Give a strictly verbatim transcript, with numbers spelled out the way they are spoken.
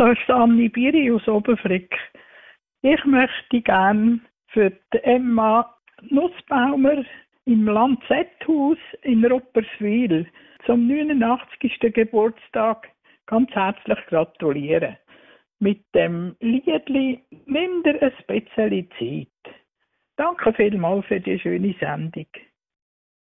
Da ist Anni Biri aus Oberfrick. Ich möchte gerne für die Emma Nussbaumer im Lanzetthaus in Rupperswil zum neunundachtzigsten Geburtstag ganz herzlich gratulieren. Mit dem Liedli «Nimm dir ein bisschen Zeit». Danke vielmals für die schöne Sendung.